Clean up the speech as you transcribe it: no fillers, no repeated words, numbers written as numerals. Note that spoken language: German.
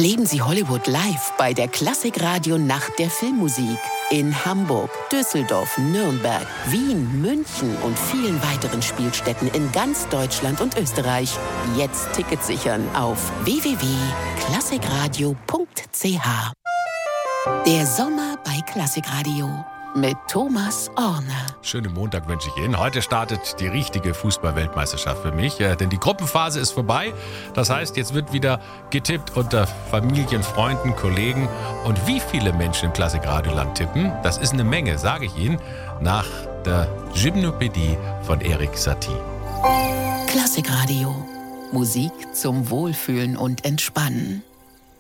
Erleben Sie Hollywood live bei der Klassikradio Nacht der Filmmusik in Hamburg, Düsseldorf, Nürnberg, Wien, München und vielen weiteren Spielstätten in ganz Deutschland und Österreich. Jetzt Tickets sichern auf www.klassikradio.ch. Der Sommer bei Klassikradio mit Thomas Orner. Schönen Montag wünsche ich Ihnen. Heute startet die richtige Fußball-Weltmeisterschaft für mich, denn die Gruppenphase ist vorbei. Das heißt, jetzt wird wieder getippt unter Familien, Freunden, Kollegen. Und wie viele Menschen im Klassikradioland tippen, das ist eine Menge, sage ich Ihnen, nach der Gymnopädie von Erik Satie. Klassikradio. Musik zum Wohlfühlen und Entspannen.